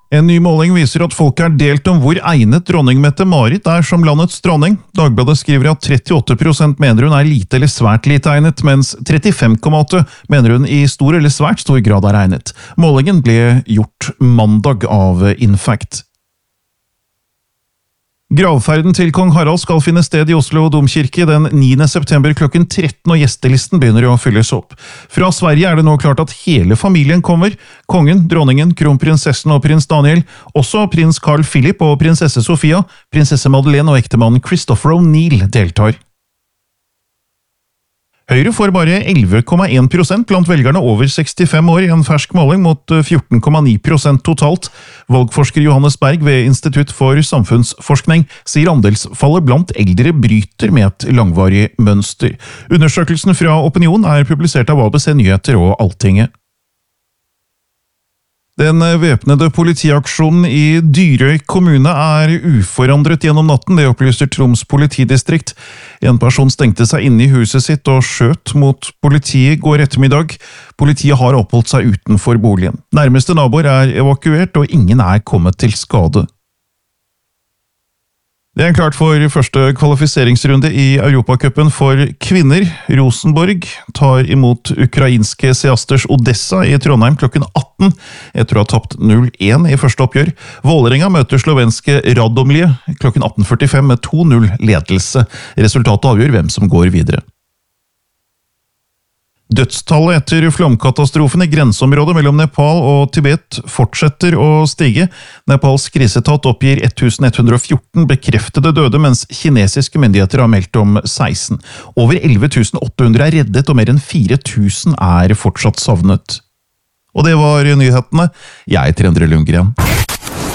En ny måling viser at folk er delt om hvor egnet dronning Mette-Marit er som landets dronning. Dagbladet skriver at 38% mener hun er lite eller svært lite egnet, mens 35,8% mener hun i stor eller svært stor grad er egnet. Målingen ble gjort mandag av Infact. Gravferden til kong Harald skal finne sted i Oslo domkirke den 9. september klokken 13, og gjestelisten begynner å fylles opp. Fra Sverige er det nå klart at hele familien kommer. Kongen, dronningen, kronprinsessen og prins Daniel, også prins Carl Philip og prinsesse Sofia, prinsesse Madeleine og ektemannen Christopher O'Neill deltar. Høyre får bare 11,1% blant velgerne over 65 år i en fersk måling mot 14,9% totalt. Valgforsker Johannes Berg ved Institutt for samfunnsforskning sier andelsfallet blant eldre bryter med et langvarig mønster. Undersøkelsen fra Opinion er publisert av ABC Nyheter og Altinget. Den væpnede politiaksjonen i Dyrøy kommune er uforandret gjennom natten, det opplyser Troms politidistrikt. En person stengte seg inne i huset sitt og skjøt mot politiet går ettermiddag. Politiet har oppholdt seg utenfor boligen. Nærmeste naboer er evakuert, og ingen er kommet til skade. Det er klart for første kvalifiseringsrunde i Europacupen for kvinner. Rosenborg tar imot ukrainske Seasters Odessa i Trondheim klokken 18, etter å ha tapt 0-1 i første oppgjør. Vålerenga møter slovenske Radomlje klokken 18:45 med 2-0 ledelse. Resultatet avgjør hvem som går videre. Dødstallet etter flomkatastrofen i grenseområdet mellom Nepal og Tibet fortsetter å stige. Nepals kriseetat oppgir 1114 bekreftede døde, mens kinesiske myndigheter har meldt om 16. Over 11.800 er reddet, og mer enn 4.000 er fortsatt savnet. Og det var nyhetene. Jeg heter Endre Lundgren.